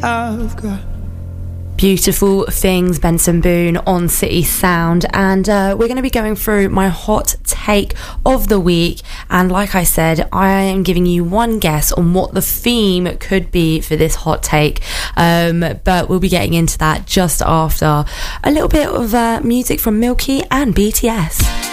I've got. Beautiful Things, Benson Boone on City Sound, and we're going to be going through my hot take of the week. And like I said, I am giving you one guess on what the theme could be for this hot take, but we'll be getting into that just after a little bit of music from Milky and BTS.